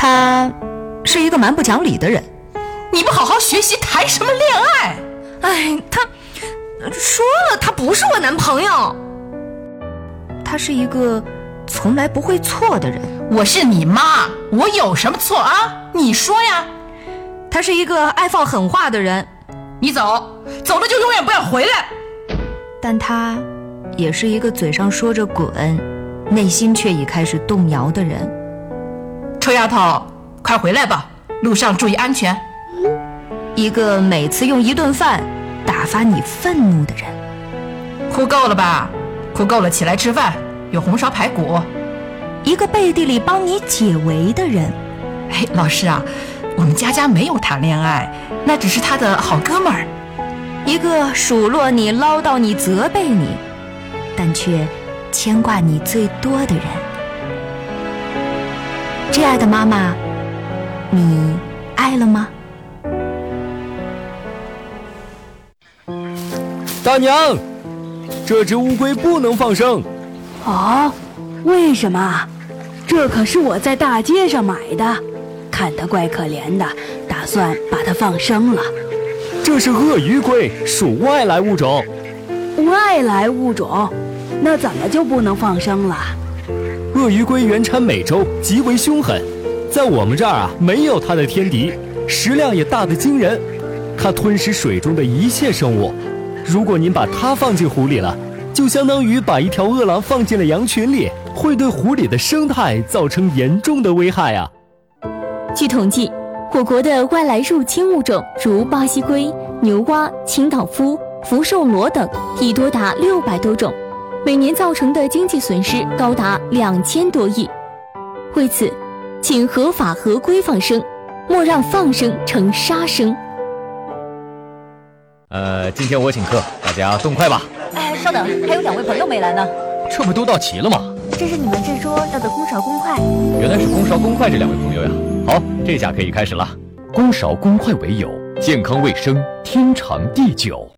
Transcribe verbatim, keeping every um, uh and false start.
他是一个蛮不讲理的人。 你不好好学习，谈什么恋爱？ 哎，他说了，他不是我男朋友。他是一个从来不会错的人。 我是你妈，我有什么错啊？你说呀。 他是一个爱放狠话的人。 你走，走了就永远不要回来。 但他也是一个嘴上说着滚，内心却已开始动摇的人。 臭丫头，快回来吧，路上注意安全。 一个每次用一顿饭打发你愤怒的人。 哭够了吧？哭够了，起来吃饭，有红烧排骨。 一个背地里帮你解围的人。 哎，老师啊，我们佳佳没有谈恋爱，那只是她的好哥们儿。 一个数落你、唠叨你、责备你，但却牵挂你最多的人。亲爱的妈妈，你爱了吗？ 大娘，这只乌龟不能放生。 哦，为什么？这可是我在大街上买的，看它怪可怜的，打算把它放生了。 这是鳄鱼龟，属外来物种。 外来物种？那怎么就不能放生了？ 鳄鱼龟原产美洲，极为凶狠，在我们这儿啊，没有它的天敌，食量也大得惊人。它吞食水中的一切生物，如果您把它放进湖里了，就相当于把一条饿狼放进了羊群里，会对湖里的生态造成严重的危害啊。 据统计，我国的外来入侵物种如巴西龟、牛蛙、清道夫、福寿螺等已多达六百多种，每年造成的经济损失高达两千多亿。为此，请合法合规放生，莫让放生成杀生。 呃，今天我请客，大家动筷吧。 哎，稍等，还有两位朋友没来呢。 这不都到齐了吗？ 这是你们这桌要的公勺公筷。 原来是公勺公筷这两位朋友呀。好，这下可以开始了。公勺公筷为友，健康卫生，天长地久。